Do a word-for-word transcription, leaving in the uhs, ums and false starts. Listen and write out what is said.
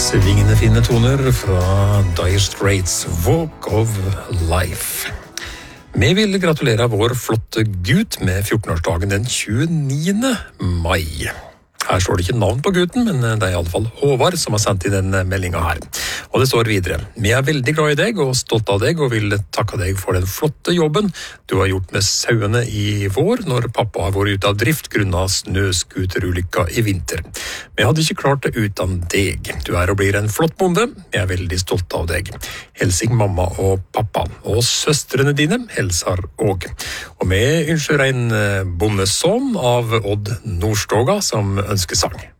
Svingende fine toner fra Dire Straits, Walk of Life. Vi vil gratulere vår flotte gutt med fjortenårsdagen den tjueniende mai. Her står det ikke navn på gutten, men det er i alle fall Håvard som har sendt inn den meldingen her. Og det står videre: Vi er veldig glad i deg og stolt av deg og vil takke deg for den flotte jobben du har gjort med sauene i vår når pappa har vært ute av drift grunnet snøskuterulykka i vinter. Vi hadde ikke klart det uten deg. Du er og blir en flott bonde. Vi er veldig stolt av deg. Helsing mamma og pappa. Og søstrene dine hilser òg. Og vi ønsker en bondesån av Odd Nordstoga som ønskesang.